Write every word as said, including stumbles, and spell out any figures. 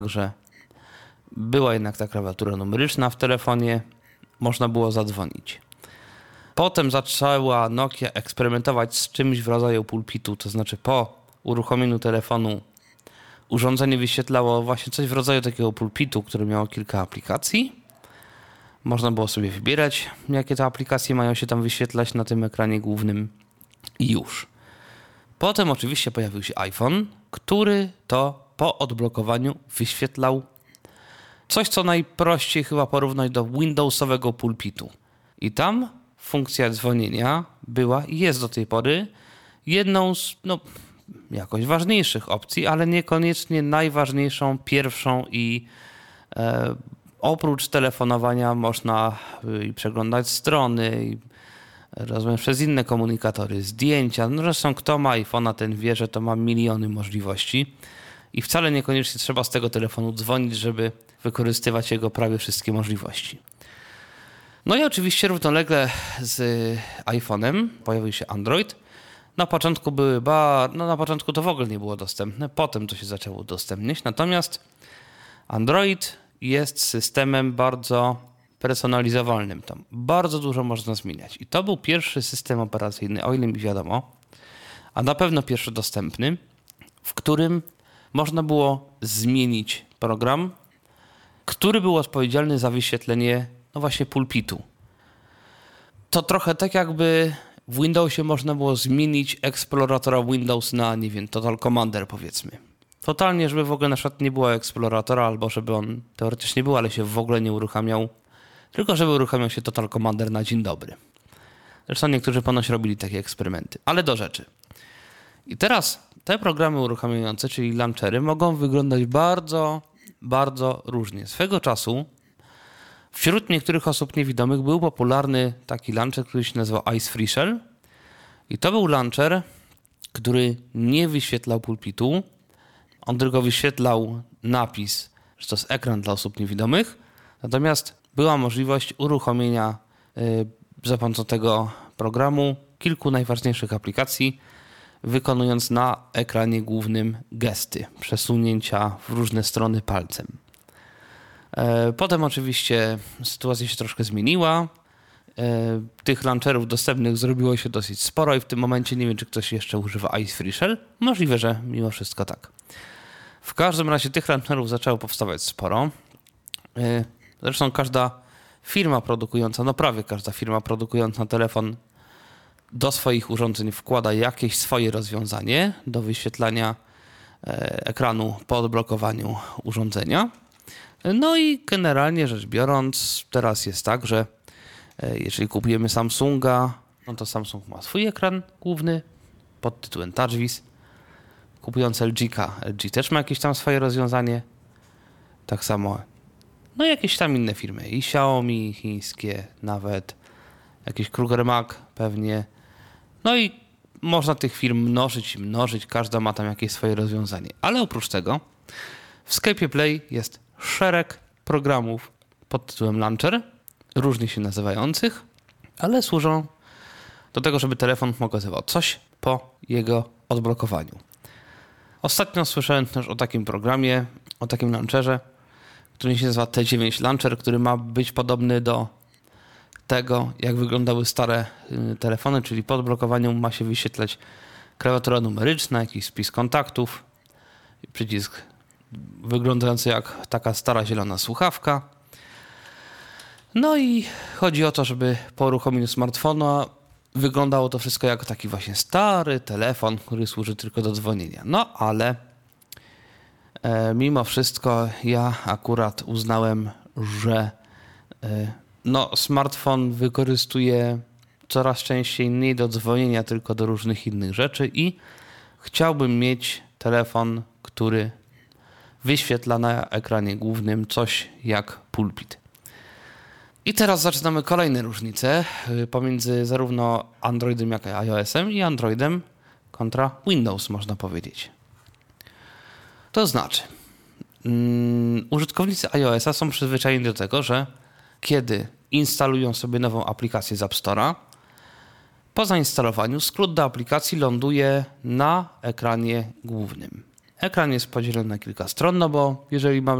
że była jednak ta klawiatura numeryczna w telefonie, można było zadzwonić. Potem zaczęła Nokia eksperymentować z czymś w rodzaju pulpitu, to znaczy po uruchomieniu telefonu urządzenie wyświetlało właśnie coś w rodzaju takiego pulpitu, który miało kilka aplikacji. Można było sobie wybierać, jakie te aplikacje mają się tam wyświetlać na tym ekranie głównym i już. Potem oczywiście pojawił się iPhone, który to po odblokowaniu wyświetlał coś, co najprościej chyba porównać do Windowsowego pulpitu. I tam funkcja dzwonienia była i jest do tej pory jedną z no, jakoś ważniejszych opcji, ale niekoniecznie najważniejszą, pierwszą i e, oprócz telefonowania można i przeglądać strony, i rozumiem, przez inne komunikatory, zdjęcia. No zresztą kto ma iPhone'a, ten wie, że to ma miliony możliwości i wcale niekoniecznie trzeba z tego telefonu dzwonić, żeby wykorzystywać jego prawie wszystkie możliwości. No i oczywiście równolegle z iPhone'em pojawił się Android. Na początku były bar... no na początku to w ogóle nie było dostępne, potem to się zaczęło udostępniać. Natomiast Android jest systemem bardzo personalizowalnym. Tam bardzo dużo można zmieniać. I to był pierwszy system operacyjny, o ile mi wiadomo, a na pewno pierwszy dostępny, w którym można było zmienić program, który był odpowiedzialny za wyświetlenie no właśnie pulpitu. To trochę tak jakby w Windowsie można było zmienić eksploratora Windows na, nie wiem, Total Commander powiedzmy. Totalnie, żeby w ogóle na przykład nie było eksploratora, albo żeby on teoretycznie był, ale się w ogóle nie uruchamiał, tylko żeby uruchamiał się Total Commander na dzień dobry. Zresztą niektórzy ponoć robili takie eksperymenty. Ale do rzeczy. I teraz te programy uruchamiające, czyli launchery, mogą wyglądać bardzo, bardzo różnie. Swego czasu wśród niektórych osób niewidomych był popularny taki launcher, który się nazywał Ice Free Shell. I to był launcher, który nie wyświetlał pulpitu. On tylko wyświetlał napis, że to jest ekran dla osób niewidomych. Natomiast była możliwość uruchomienia yy, za pomocą tego programu kilku najważniejszych aplikacji, wykonując na ekranie głównym gesty, przesunięcia w różne strony palcem. Potem oczywiście sytuacja się troszkę zmieniła. Tych launcherów dostępnych zrobiło się dosyć sporo i w tym momencie nie wiem, czy ktoś jeszcze używa Ice Free Shell. Możliwe, że mimo wszystko tak. W każdym razie tych launcherów zaczęło powstawać sporo. Zresztą każda firma produkująca, no prawie każda firma produkująca telefon do swoich urządzeń wkłada jakieś swoje rozwiązanie do wyświetlania ekranu po odblokowaniu urządzenia. No i generalnie rzecz biorąc, teraz jest tak, że jeżeli kupujemy Samsunga, no to Samsung ma swój ekran główny pod tytułem TouchWiz. Kupując L G ka, L G też ma jakieś tam swoje rozwiązanie. Tak samo, no jakieś tam inne firmy. I Xiaomi, chińskie nawet, jakiś Kruger Mac pewnie. No i można tych firm mnożyć i mnożyć, każda ma tam jakieś swoje rozwiązanie. Ale oprócz tego w Skype Play jest szereg programów pod tytułem Launcher, różnie się nazywających, ale służą do tego, żeby telefon pokazywał coś po jego odblokowaniu. Ostatnio słyszałem też o takim programie, o takim launcherze, który się nazywa T dziewięć Launcher, który ma być podobny do tego, jak wyglądały stare telefony, czyli po odblokowaniu ma się wyświetlać klawiatura numeryczna, jakiś spis kontaktów, przycisk wyglądający jak taka stara zielona słuchawka. No i chodzi o to, żeby po uruchomieniu smartfona wyglądało to wszystko jak taki właśnie stary telefon, który służy tylko do dzwonienia. No ale e, mimo wszystko ja akurat uznałem, że e, no, smartfon wykorzystuje coraz częściej nie do dzwonienia, tylko do różnych innych rzeczy i chciałbym mieć telefon, który wyświetla na ekranie głównym coś jak pulpit. I teraz zaczynamy kolejne różnice pomiędzy zarówno Androidem jak i iOS-em i Androidem kontra Windows, można powiedzieć. To znaczy, um, użytkownicy iOS-a są przyzwyczajeni do tego, że kiedy instalują sobie nową aplikację z App Store'a, po zainstalowaniu skrót do aplikacji ląduje na ekranie głównym. Ekran jest podzielony na kilka stron, no bo jeżeli mam